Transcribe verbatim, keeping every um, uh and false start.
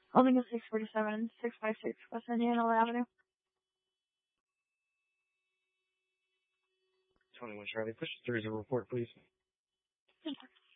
Holding a six forty-seven, six five six West Indianola Avenue. twenty-one Charlie, push through the report, please. Thank you.